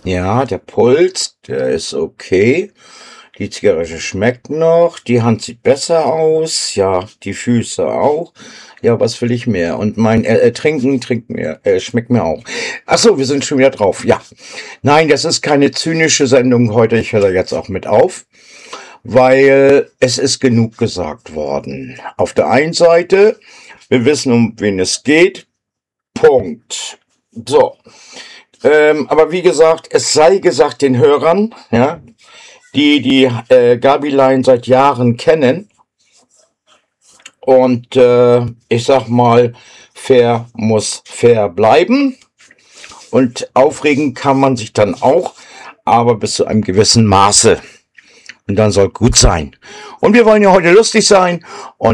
Ja, der Puls, der ist okay. Die Zigarette schmeckt noch. Die Hand sieht besser aus. Ja, die Füße auch. Ja, was will ich mehr? Und mein Trinken schmeckt mir auch. Ach so, wir sind schon wieder drauf. Ja. Nein, das ist keine zynische Sendung heute. Ich höre da jetzt auch mit auf, weil es ist genug gesagt worden. Auf der einen Seite, wir wissen, um wen es geht. Punkt. So. Aber wie gesagt, es sei gesagt den Hörern, ja, die Gabilein seit Jahren kennen. Und ich sag mal, fair muss fair bleiben. Und aufregen kann man sich dann auch, aber bis zu einem gewissen Maße. Und dann soll gut sein. Und wir wollen ja heute lustig sein. Und